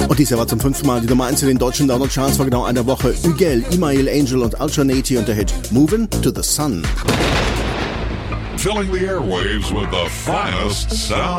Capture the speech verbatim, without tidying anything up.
Und dies war zum fünften Mal die Nummer eins in den deutschen Download-Charts vor genau einer Woche. Ügel, Email Angel und Alternati und der Hit Movin' to the Sun. Filling the airwaves with the finest sound.